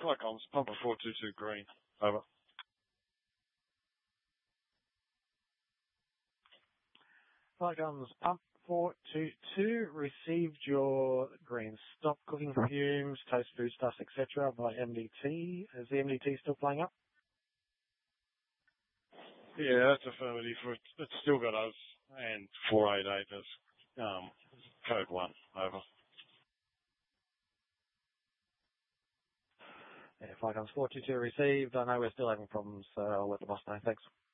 Flycomms, Pumper 422 green. Over. Flycomms, Pump 422, received your green. Stop cooking fumes, toast foodstuffs, etc. by MDT. Is the MDT still playing up? Yeah, that's affirmative. It's still got us and 488 as code 1. Over. Yeah, Flycomms 422 received. I know we're still having problems, so I'll let the boss know. Thanks.